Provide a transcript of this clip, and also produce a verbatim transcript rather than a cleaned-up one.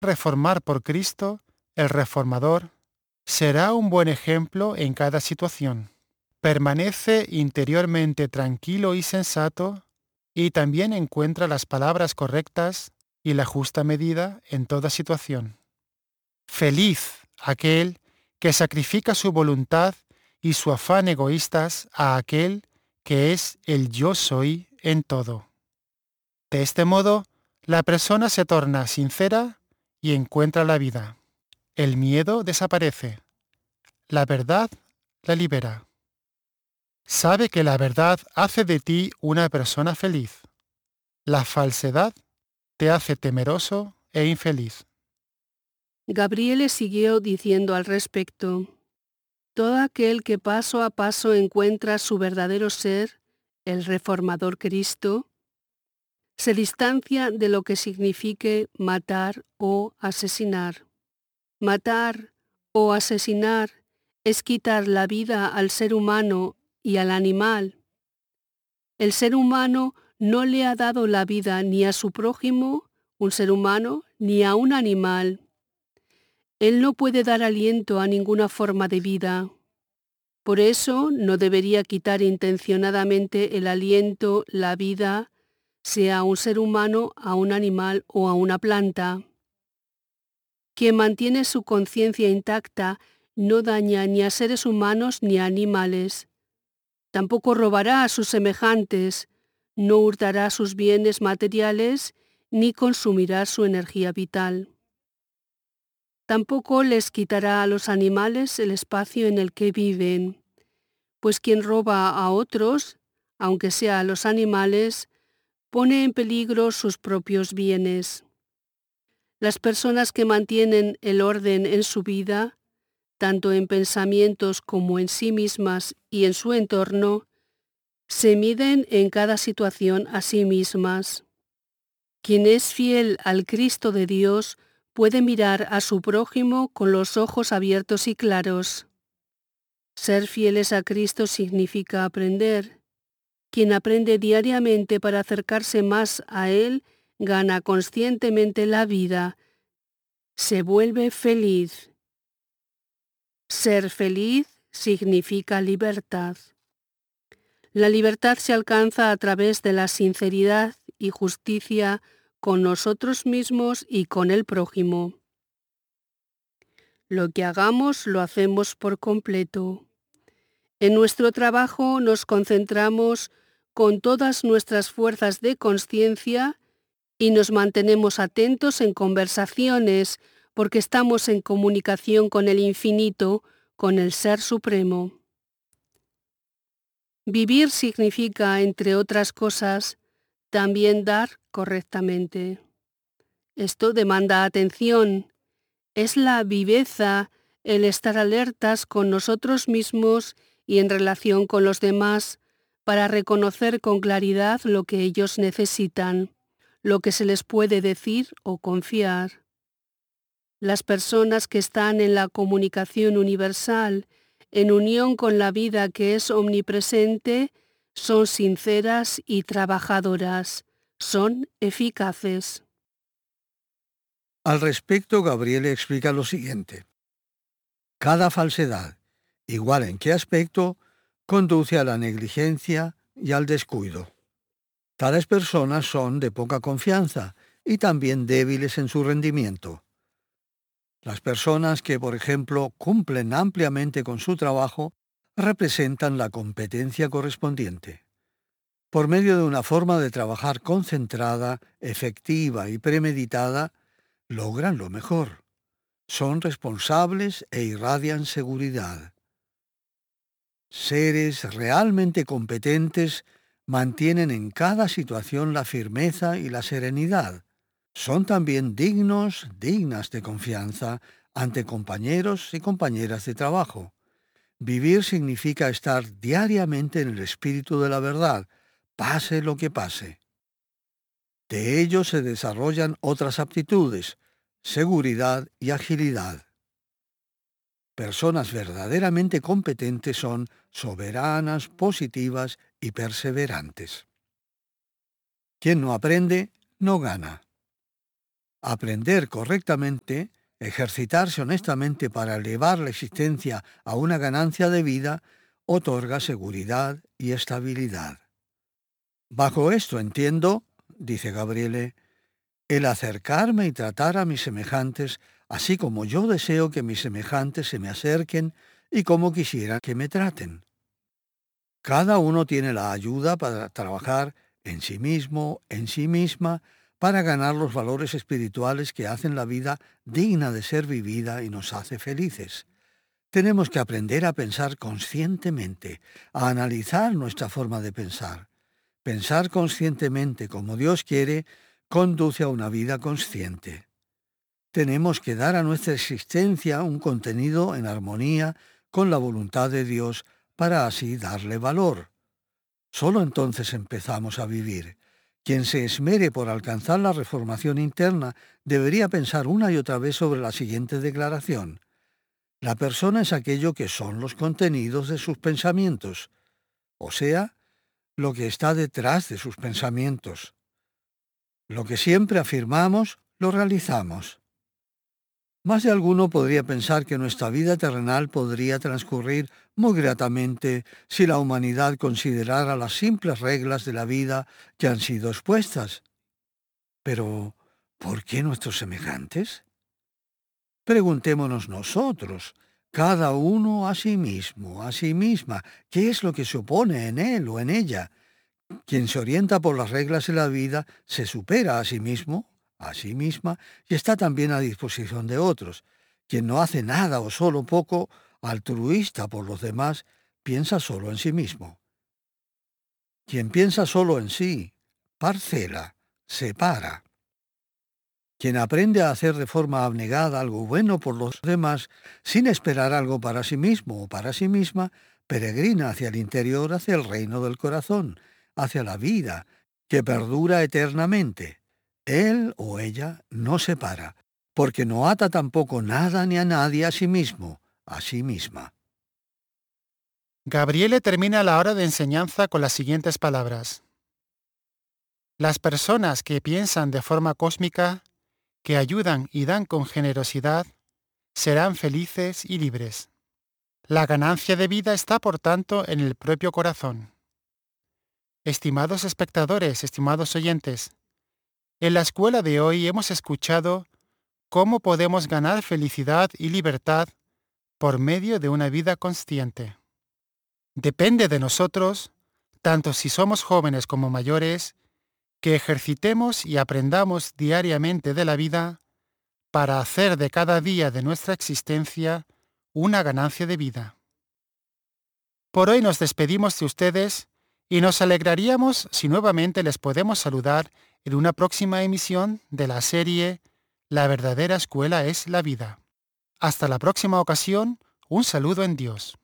reformar por Cristo, el reformador, será un buen ejemplo en cada situación. Permanece interiormente tranquilo y sensato y también encuentra las palabras correctas y la justa medida en toda situación. Feliz aquel que sacrifica su voluntad y su afán egoístas a aquel que es el yo soy en todo. De este modo, la persona se torna sincera y encuentra la vida. El miedo desaparece. La verdad la libera. Sabe que la verdad hace de ti una persona feliz. La falsedad te hace temeroso e infeliz. Gabriele siguió diciendo al respecto: todo aquel que paso a paso encuentra su verdadero ser, el reformador Cristo, se distancia de lo que signifique matar o asesinar. Matar o asesinar es quitar la vida al ser humano y al animal. El ser humano no le ha dado la vida ni a su prójimo, un ser humano, ni a un animal. Él no puede dar aliento a ninguna forma de vida. Por eso no debería quitar intencionadamente el aliento, la vida, sea a un ser humano, a un animal o a una planta. Quien mantiene su conciencia intacta no daña ni a seres humanos ni a animales. Tampoco robará a sus semejantes, no hurtará sus bienes materiales ni consumirá su energía vital. Tampoco les quitará a los animales el espacio en el que viven, pues quien roba a otros, aunque sea a los animales, pone en peligro sus propios bienes. Las personas que mantienen el orden en su vida, tanto en pensamientos como en sí mismas y en su entorno, se miden en cada situación a sí mismas. Quien es fiel al Cristo de Dios puede mirar a su prójimo con los ojos abiertos y claros. Ser fieles a Cristo significa aprender. Quien aprende diariamente para acercarse más a Él gana conscientemente la vida, se vuelve feliz. Ser feliz significa libertad. La libertad se alcanza a través de la sinceridad y justicia con nosotros mismos y con el prójimo. Lo que hagamos lo hacemos por completo. En nuestro trabajo nos concentramos con todas nuestras fuerzas de conciencia y nos mantenemos atentos en conversaciones porque estamos en comunicación con el infinito, con el Ser Supremo. Vivir significa, entre otras cosas, también dar correctamente. Esto demanda atención. Es la viveza, el estar alertas con nosotros mismos y en relación con los demás para reconocer con claridad lo que ellos necesitan, lo que se les puede decir o confiar. Las personas que están en la comunicación universal, en unión con la vida que es omnipresente, son sinceras y trabajadoras, son eficaces. Al respecto, Gabriele explica lo siguiente. Cada falsedad, igual en qué aspecto, conduce a la negligencia y al descuido. Tales personas son de poca confianza y también débiles en su rendimiento. Las personas que, por ejemplo, cumplen ampliamente con su trabajo representan la competencia correspondiente. Por medio de una forma de trabajar concentrada, efectiva y premeditada, logran lo mejor. Son responsables e irradian seguridad. Seres realmente competentes mantienen en cada situación la firmeza y la serenidad. Son también dignos, dignas de confianza ante compañeros y compañeras de trabajo. Vivir significa estar diariamente en el espíritu de la verdad, pase lo que pase. De ello se desarrollan otras aptitudes, seguridad y agilidad. Personas verdaderamente competentes son soberanas, positivas y perseverantes. Quien no aprende, no gana. Aprender correctamente, ejercitarse honestamente para elevar la existencia a una ganancia de vida, otorga seguridad y estabilidad. Bajo esto entiendo, dice Gabriele, el acercarme y tratar a mis semejantes, así como yo deseo que mis semejantes se me acerquen y como quisiera que me traten. Cada uno tiene la ayuda para trabajar en sí mismo, en sí misma, para ganar los valores espirituales que hacen la vida digna de ser vivida y nos hace felices. Tenemos que aprender a pensar conscientemente, a analizar nuestra forma de pensar. Pensar conscientemente como Dios quiere conduce a una vida consciente. Tenemos que dar a nuestra existencia un contenido en armonía con la voluntad de Dios para así darle valor. Solo entonces empezamos a vivir. Quien se esmere por alcanzar la reformación interna debería pensar una y otra vez sobre la siguiente declaración. La persona es aquello que son los contenidos de sus pensamientos, o sea, lo que está detrás de sus pensamientos. Lo que siempre afirmamos, lo realizamos. Más de alguno podría pensar que nuestra vida terrenal podría transcurrir muy gratamente si la humanidad considerara las simples reglas de la vida que han sido expuestas. Pero, ¿por qué nuestros semejantes? Preguntémonos nosotros, cada uno a sí mismo, a sí misma, ¿qué es lo que se opone en él o en ella? Quien se orienta por las reglas de la vida se supera a sí mismo, a sí misma, y está también a disposición de otros. Quien no hace nada o solo poco, altruista por los demás, piensa solo en sí mismo. Quien piensa solo en sí, parcela, separa. Quien aprende a hacer de forma abnegada algo bueno por los demás, sin esperar algo para sí mismo o para sí misma, peregrina hacia el interior, hacia el reino del corazón, hacia la vida, que perdura eternamente. Él o ella no se para, porque no ata tampoco nada ni a nadie a sí mismo, a sí misma. Gabriele termina la hora de enseñanza con las siguientes palabras. Las personas que piensan de forma cósmica, que ayudan y dan con generosidad, serán felices y libres. La ganancia de vida está, por tanto, en el propio corazón. Estimados espectadores, estimados oyentes, en la escuela de hoy hemos escuchado cómo podemos ganar felicidad y libertad por medio de una vida consciente. Depende de nosotros, tanto si somos jóvenes como mayores, que ejercitemos y aprendamos diariamente de la vida para hacer de cada día de nuestra existencia una ganancia de vida. Por hoy nos despedimos de ustedes y nos alegraríamos si nuevamente les podemos saludar en una próxima emisión de la serie La verdadera escuela es la vida. Hasta la próxima ocasión, un saludo en Dios.